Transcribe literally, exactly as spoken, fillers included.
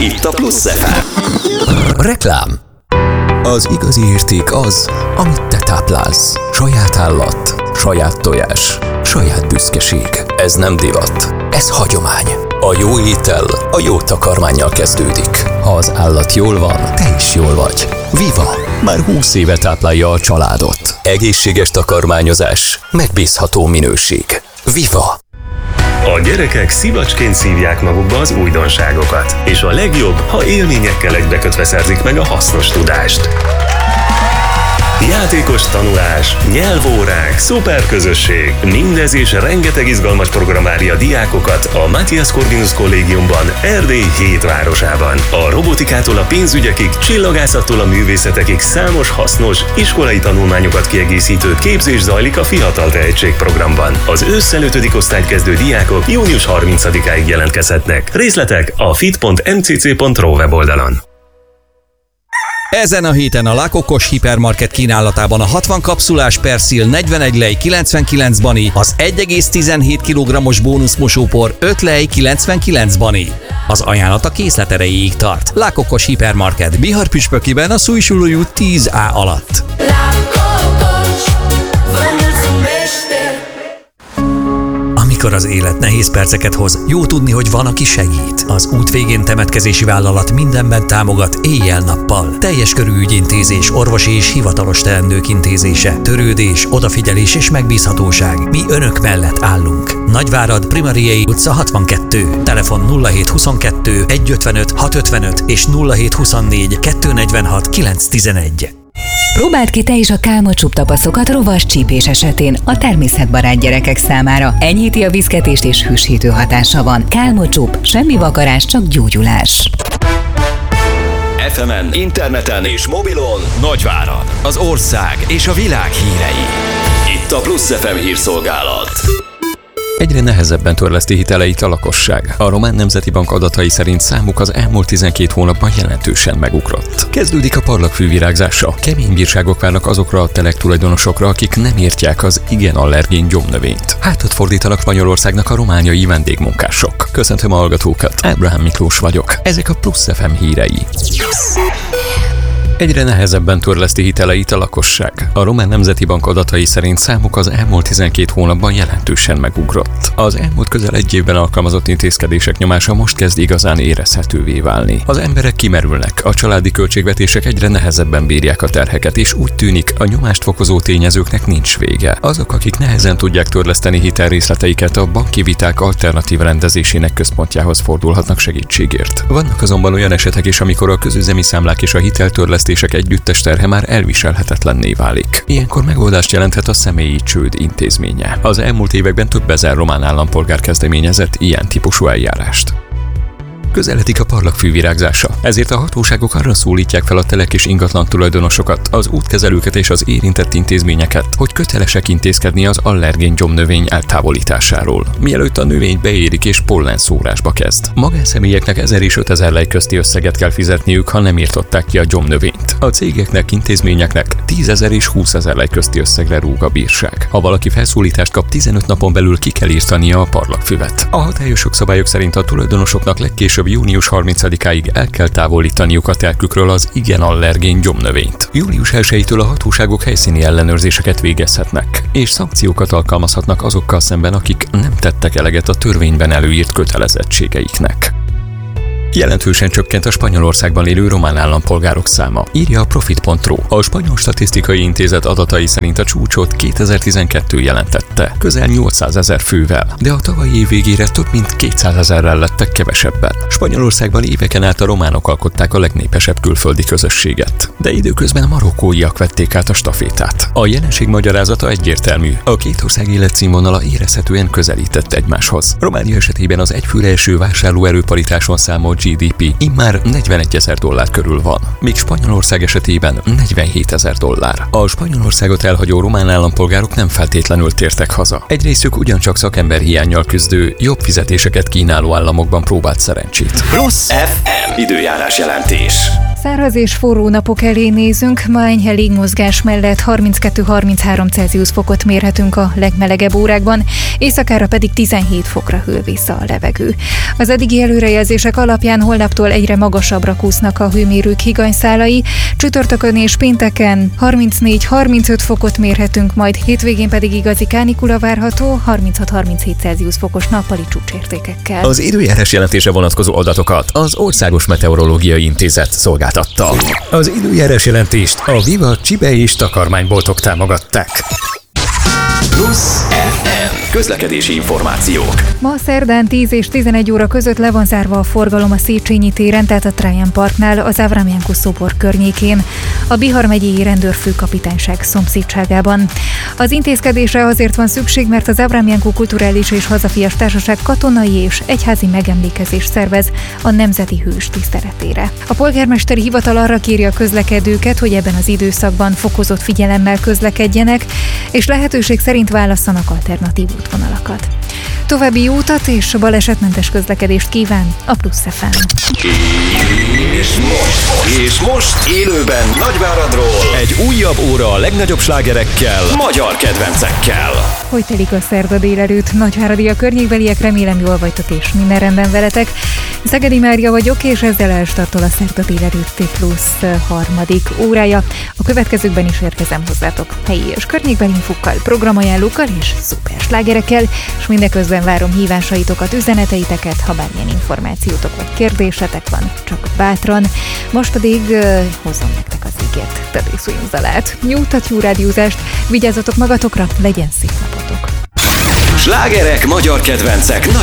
Itt a Plusz ef em. Reklám. Az igazi érték az, amit te táplálsz. Saját állat, saját tojás, saját büszkeség. Ez nem divat, ez hagyomány. A jó étel a jó takarmánnyal kezdődik. Ha az állat jól van, te is jól vagy. Viva! Már húsz éve táplálja a családot. Egészséges takarmányozás, megbízható minőség. Viva! A gyerekek szivacsként szívják magukba az újdonságokat, és a legjobb, ha élményekkel egybekötve szerzik meg a hasznos tudást. Játékos tanulás, nyelvórák, szuperközösség, mindez és rengeteg izgalmas program várja a diákokat a Matthias Corvinus Kollégiumban, Erdély hét városában. A robotikától a pénzügyekig, csillagászattól a művészetekig számos hasznos, iskolai tanulmányokat kiegészítő képzés zajlik a Fiatal Tehetség programban. Az ősszel ötödik osztályt kezdő diákok június harmincadikáig jelentkezhetnek. Részletek a fit pont em cé cé pont ro weboldalon. Ezen a héten a Lakokos Hipermarket kínálatában a hatvan kapszulás Persil negyvenegy lej kilencvenkilenc bani, az egy egész tizenhét kilogrammos bónuszmosópor öt lej kilencvenkilenc bani. Az ajánlat a készlet erejéig tart. Lakokos Hipermarket Bihar püspökiben a Szújsulói út tíz á alatt. Amikor az élet nehéz perceket hoz, jó tudni, hogy van, aki segít. Az út végén temetkezési vállalat mindenben támogat éjjel-nappal. Teljes körű ügyintézés, orvosi és hivatalos teendők intézése, törődés, odafigyelés és megbízhatóság. Mi önök mellett állunk. Nagyvárad, Primariei utca hatvankettő, telefon nulla hét huszonkettő egyszázötvenöt hatszázötvenöt és nulla hét huszonnégy kétszáznegyvenhat kilencszáztizenegy. Próbáld ki te is a Kálmocsup tapaszokat rovas csípés esetén a természetbarát gyerekek számára. Enyhíti a viszketést és hűsítő hatása van. Kálmocsup, semmi vakarás, csak gyógyulás. ef emen, interneten és mobilon Nagyvárad, az ország és a világ hírei. Itt a Plusz ef em hírszolgálat. Egyre nehezebben törleszti hiteleit a lakosság. A Román Nemzeti Bank adatai szerint számuk az elmúlt tizenkét hónapban jelentősen megugrott. Kezdődik a parlagfű virágzása. Kemény bírságok várnak azokra a telektulajdonosokra, akik nem értják az igen allergén gyomnövényt. Hátat fordítanak Spanyolországnak a romániai vendégmunkások. Köszöntöm a hallgatókat, Ábrahám Miklós vagyok. Ezek a Plusz ef em hírei. Egyre nehezebben törleszti hiteleit a lakosság. A Román Nemzeti Bank adatai szerint számuk az elmúlt tizenkét hónapban jelentősen megugrott. Az elmúlt közel egy évben alkalmazott intézkedések nyomása most kezd igazán érezhetővé válni. Az emberek kimerülnek, a családi költségvetések egyre nehezebben bírják a terheket, és úgy tűnik, a nyomást fokozó tényezőknek nincs vége. Azok, akik nehezen tudják törleszteni hitelrészleteiket, a banki viták alternatív rendezésének központjához fordulhatnak segítségért. Vannak azonban olyan esetek is, amikor a közüzemi számlák és a hiteltörlesztés együttes terhe már elviselhetetlenné válik. Ilyenkor megoldást jelenthet a személyi csőd intézménye. Az elmúlt években több ezer román állampolgár kezdeményezett ilyen típusú eljárást. Közeledik a parlagfű virágzása, ezért a hatóságok arra szólítják fel a telek és ingatlan tulajdonosokat, az útkezelőket és az érintett intézményeket, hogy kötelesek intézkedni az allergén gyomnövény eltávolításáról, mielőtt a növény beérik és pollenszórásba kezd. Magánszemélyeknek ezer és ötezer lej közti összeget kell fizetniük, ha nem írtották ki a gyomnövényt. A cégeknek, intézményeknek tízezer és húszezer lej közti összegre rúg a bírság. Ha valaki felszólítást kap, tizenöt napon belül ki kell írtania a parlagfüvet. A hatályos szabályok szerint a tulajdonosoknak legkésőbb június harmincadikáig el kell távolítaniuk a telkükről az igen allergén gyomnövényt. július elsejétől a hatóságok helyszíni ellenőrzéseket végezhetnek, és szankciókat alkalmazhatnak azokkal szemben, akik nem tettek eleget a törvényben előírt kötelezettségeiknek. Jelentősen csökkent a Spanyolországban élő román állampolgárok száma, írja a profit pont ro. A Spanyol Statisztikai Intézet adatai szerint a csúcsot kétezer-tizenkettő jelentette, közel nyolcszázezer fővel, de a tavalyi év végére több mint kétszázezerrel lettek kevesebben. Spanyolországban éveken át a románok alkották a legnépesebb külföldi közösséget, de időközben a marokkóiak vették át a stafétát. A jelenség magyarázata egyértelmű, a két ország életszínvonala érezhetően közelített egymáshoz. Románia esetében az egyfőre eső vásárlóerő paritáson számolt gé dé pé immár negyvenegyezer dollár körül van, míg Spanyolország esetében negyvenhétezer dollár. A Spanyolországot elhagyó román állampolgárok nem feltétlenül tértek haza. Egy részük ugyancsak szakemberhiánnyal küzdő, jobb fizetéseket kínáló államokban próbált szerencsét. Plusz ef em időjárás jelentés. Száraz és forró napok elé nézünk, ma enyhe légmozgás mellett harminckettő-harminchárom Celsius fokot mérhetünk a legmelegebb órákban, éjszakára pedig tizenhét fokra hűl vissza a levegő. Az eddigi előrejelzések alapján holnaptól egyre magasabbra kúsznak a hőmérők higanyszálai, csütörtökön és pénteken harmincnégy-harmincöt fokot mérhetünk, majd hétvégén pedig igazi kánikula várható, harminchat-harminchét Celsius fokos nappali csúcsértékekkel. Az időjárás jelentése vonatkozó adatokat az Országos Meteorológiai Intézet szolgáltatta. Az időjárás jelentést a Viva Csibe és takarmányboltok támogatták. Plusz ef em. Közlekedési információk. Ma szerdán tíz és tizenegy óra között le van zárva a forgalom a Széchenyi téren, tehát a Trajan Parknál, az Avram Janku szobor környékén, a Bihar megyei rendőrfőkapitányság szomszédságában. Az intézkedésre azért van szükség, mert az Avram Janku Kulturális és Hazafias Társaság katonai és egyházi megemlékezést szervez a nemzeti hős tiszteletére. A polgármesteri hivatal arra kéri a közlekedőket, hogy ebben az időszakban fokozott figyelemmel közlekedjenek, és lehetőség szerint válasszanak alternatív útvonalakat. További jó utat és balesetmentes közlekedést kíván a Plusz ef em. És most, és most élőben Nagyváradról egy újabb óra a legnagyobb slágerekkel, magyar kedvencekkel. Hogy telik a szerda délelőtt? Nagyváradi a környékbeliek, remélem jól vagytok és minden rendben veletek. Szegedi Mária vagyok, és ezzel elstartol a szerda délelőtti Plusz harmadik órája. A következőkben is érkezem hozzátok helyi és környékbeli infokkal, programajánlókkal és szuper slágerekkel, és mindeközben várom hívásaitokat, üzeneteiteket, ha bármilyen információtok vagy kérdésetek van, csak bátran. Most pedig uh, hozzon nektek az ígért tetészújúzalát. Jó utat, jó rádiózást, vigyázzatok magatokra, legyen szép napotok! Slágerek, magyar kedvencek,